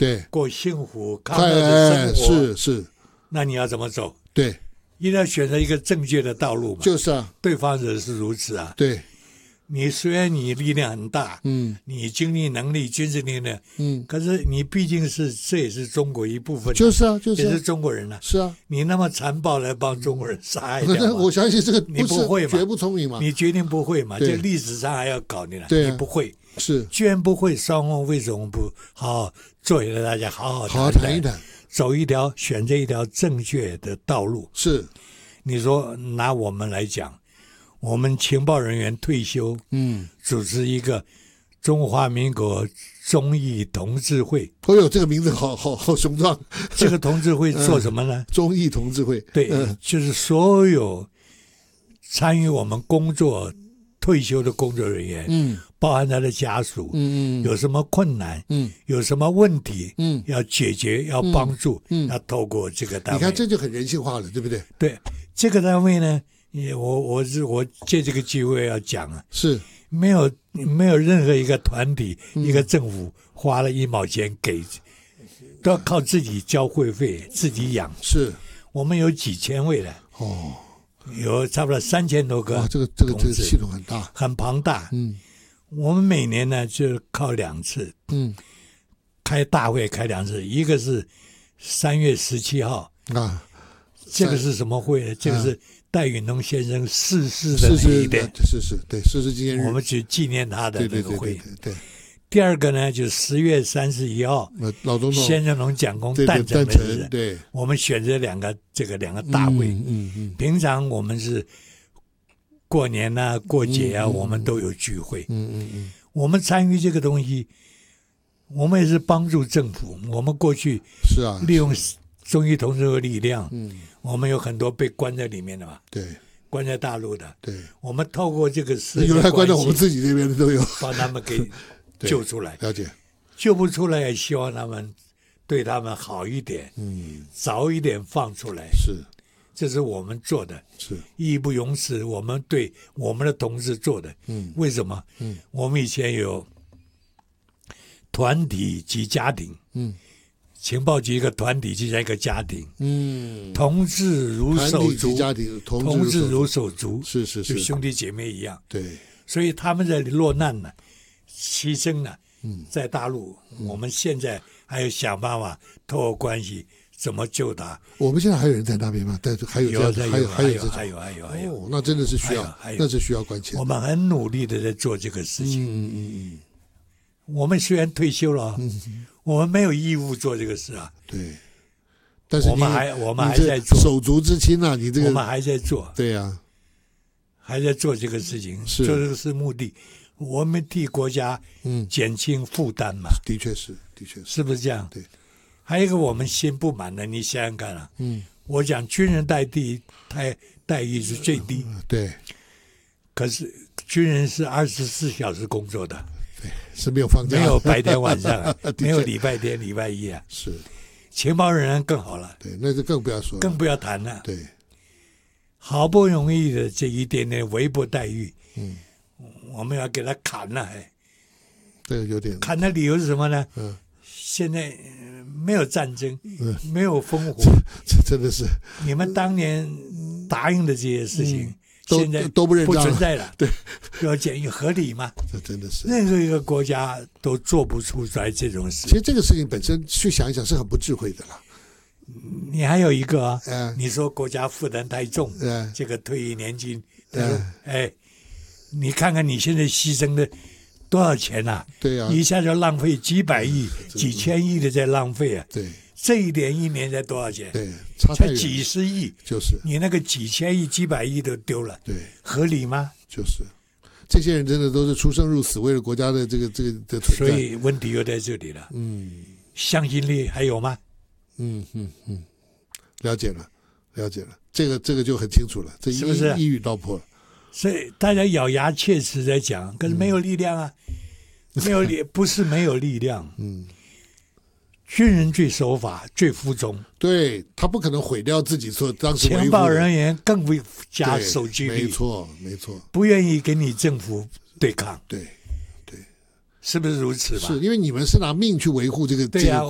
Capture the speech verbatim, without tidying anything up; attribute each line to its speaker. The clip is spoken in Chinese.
Speaker 1: 对，
Speaker 2: 过幸福康乐的生活，
Speaker 1: 是是，
Speaker 2: 那你要怎么走？
Speaker 1: 对，
Speaker 2: 一定要选择一个正确的道路嘛。
Speaker 1: 就是啊，
Speaker 2: 对方也是如此啊。
Speaker 1: 对，
Speaker 2: 你虽然你力量很大，
Speaker 1: 嗯，
Speaker 2: 你经济能力、军事力量，
Speaker 1: 嗯，
Speaker 2: 可是你毕竟是这也是中国一部分、啊，
Speaker 1: 就是啊，就是、啊、
Speaker 2: 也是中国人啊。
Speaker 1: 是啊，
Speaker 2: 你那么残暴来帮中国人杀害掉吗？
Speaker 1: 我相信这个
Speaker 2: 你不会嘛，
Speaker 1: 绝不聪明嘛，
Speaker 2: 你决定不会嘛？这历史上还要搞你了，
Speaker 1: 对、啊，
Speaker 2: 你不会。
Speaker 1: 是，
Speaker 2: 居然不会，双方为什么不好好坐下来，大家好好
Speaker 1: 好好谈一谈，
Speaker 2: 走一条选择一条正确的道路？
Speaker 1: 是，
Speaker 2: 你说拿我们来讲，我们情报人员退休，
Speaker 1: 嗯，
Speaker 2: 主持一个中华民国忠义同志会。
Speaker 1: 哦呦，这个名字好好好雄壮。
Speaker 2: 这个同志会做什么呢？
Speaker 1: 嗯、忠义同志会，
Speaker 2: 对、
Speaker 1: 嗯，
Speaker 2: 就是所有参与我们工作退休的工作人员，
Speaker 1: 嗯。
Speaker 2: 包含他的家属，
Speaker 1: 嗯嗯，
Speaker 2: 有什么困难，
Speaker 1: 嗯，
Speaker 2: 有什么问题，
Speaker 1: 嗯，
Speaker 2: 要解决，要帮助，
Speaker 1: 嗯，
Speaker 2: 要透过这个单位。
Speaker 1: 你看这就很人性化了，对不对？
Speaker 2: 对，这个单位呢，也我我是我借这个机会要讲啊，
Speaker 1: 是
Speaker 2: 没有没有任何一个团体、
Speaker 1: 嗯、
Speaker 2: 一个政府花了一毛钱给，都要靠自己交会费，自己养。
Speaker 1: 是，
Speaker 2: 我们有几千位的
Speaker 1: 哦，
Speaker 2: 有差不多三千多个，
Speaker 1: 哇，这个这个这个系统很大，
Speaker 2: 很庞大，
Speaker 1: 嗯。
Speaker 2: 我们每年呢就靠两次，
Speaker 1: 嗯，
Speaker 2: 开大会开两次，一个是三月十七号
Speaker 1: 啊，
Speaker 2: 这个是什么会呢？这个是戴允东先生逝世
Speaker 1: 的
Speaker 2: 那一天，
Speaker 1: 是是对逝世纪念日，
Speaker 2: 我们去纪念他的那个会。
Speaker 1: 对对对对对。
Speaker 2: 第二个呢，就十月三十一号，
Speaker 1: 老总统
Speaker 2: 先正龙蒋公诞辰的日子，
Speaker 1: 对，
Speaker 2: 我们选择两个这个两个大会。
Speaker 1: 嗯嗯嗯，
Speaker 2: 平常我们是。过年啊，过节啊，嗯、我们都有聚会。
Speaker 1: 嗯嗯嗯，
Speaker 2: 我们参与这个东西，我们也是帮助政府。我们过去
Speaker 1: 是啊，
Speaker 2: 利用忠义同志的力量，
Speaker 1: 嗯，
Speaker 2: 我们有很多被关在里面的嘛，
Speaker 1: 对，
Speaker 2: 关在大陆的，
Speaker 1: 对，
Speaker 2: 我们透过这个事，
Speaker 1: 有来关在我们自己这边的都有，
Speaker 2: 把他们给救出来。
Speaker 1: 了解，
Speaker 2: 救不出来也希望他们对他们好一点，
Speaker 1: 嗯，
Speaker 2: 早一点放出来。
Speaker 1: 是。
Speaker 2: 这是我们做的，
Speaker 1: 是
Speaker 2: 义不容辞。我们对我们的同志做的，
Speaker 1: 嗯，
Speaker 2: 为什么？
Speaker 1: 嗯，
Speaker 2: 我们以前有团体及家庭，
Speaker 1: 嗯，
Speaker 2: 情报局一个团体就像一个家庭，
Speaker 1: 嗯，
Speaker 2: 同志如手足，
Speaker 1: 家庭同
Speaker 2: 同志如手足，
Speaker 1: 是是是，
Speaker 2: 就兄弟姐妹一样。
Speaker 1: 对，
Speaker 2: 所以他们在落难了，牺牲了。
Speaker 1: 嗯，
Speaker 2: 在大陆，我们现在还有想办法透过关系。怎么救他？
Speaker 1: 我们现在还有人在那边吗？但是还有
Speaker 2: 有
Speaker 1: 这样，还有
Speaker 2: 还
Speaker 1: 有
Speaker 2: 还有还有还有，
Speaker 1: 哦，那真的是需要，那是需要关切。
Speaker 2: 我们很努力的在做这个事情。
Speaker 1: 嗯嗯嗯。
Speaker 2: 我们虽然退休了，
Speaker 1: 嗯，
Speaker 2: 我们没有义务做这个事啊。
Speaker 1: 对。但是
Speaker 2: 我们还我们还在做
Speaker 1: 手足之亲啊，你这个
Speaker 2: 我们还在做。
Speaker 1: 对呀、啊，
Speaker 2: 还在做这个事情，
Speaker 1: 是
Speaker 2: 做这个是目的。我们替国家嗯减轻负担嘛。
Speaker 1: 的确是，的确是，
Speaker 2: 是不是这样？
Speaker 1: 对。
Speaker 2: 还有一个我们心不满的，你想想看啊，
Speaker 1: 嗯，
Speaker 2: 我讲军人待地待待遇是最低，
Speaker 1: 对，
Speaker 2: 可是军人是二十四小时工作的，
Speaker 1: 对，是没有放假，
Speaker 2: 没有白天晚上、啊，没有礼拜天、礼拜一啊，
Speaker 1: 是，
Speaker 2: 情报人员更好了，
Speaker 1: 对，那就更不要说了，
Speaker 2: 更不要谈了，
Speaker 1: 对，
Speaker 2: 好不容易的这一点点微薄待遇，
Speaker 1: 嗯，
Speaker 2: 我们要给他砍了，哎，
Speaker 1: 这个有点，
Speaker 2: 砍的理由是什么呢？
Speaker 1: 嗯。
Speaker 2: 现在没有战争，
Speaker 1: 嗯、
Speaker 2: 没有烽火，
Speaker 1: 这真的是
Speaker 2: 你们当年答应的这些事情，
Speaker 1: 嗯、
Speaker 2: 现在
Speaker 1: 都不认
Speaker 2: 不存在了。
Speaker 1: 对，
Speaker 2: 要检验合理吗？
Speaker 1: 这真的是
Speaker 2: 任何一个国家都做不出来这种事。
Speaker 1: 其实这个事情本身去想一想是很不智慧的啦。
Speaker 2: 你还有一个啊，
Speaker 1: 嗯、
Speaker 2: 你说国家负担太重，
Speaker 1: 嗯、
Speaker 2: 这个退役年金，
Speaker 1: 嗯、
Speaker 2: 哎，你看看你现在牺牲的。多少钱啊？
Speaker 1: 对呀、啊，
Speaker 2: 一下就浪费几百亿、几千亿的在浪费啊！
Speaker 1: 对，
Speaker 2: 这一点一年才多少钱？
Speaker 1: 对，差太
Speaker 2: 远，才几十亿，
Speaker 1: 就是
Speaker 2: 你那个几千亿、几百亿都丢了，
Speaker 1: 对，
Speaker 2: 合理吗？
Speaker 1: 就是这些人真的都是出生入死，为了国家的这个这个的存在。
Speaker 2: 所以问题又在这里了。
Speaker 1: 嗯，
Speaker 2: 向心力还有吗？
Speaker 1: 嗯嗯嗯，了解了，了解了，这个这个就很清楚了，这一
Speaker 2: 是不是
Speaker 1: 一语道破了？
Speaker 2: 所以大家咬牙切齿在讲，可是没有力量啊，嗯、没有力不是没有力量。
Speaker 1: 嗯，
Speaker 2: 军人最守法、最服从，
Speaker 1: 对他不可能毁掉自己所当时。
Speaker 2: 情报人员更不加守纪律，
Speaker 1: 没错没错，
Speaker 2: 不愿意跟你政府对抗。
Speaker 1: 对对，
Speaker 2: 是不是如此吧？
Speaker 1: 是因为你们是拿命去维护这个
Speaker 2: 对呀、啊，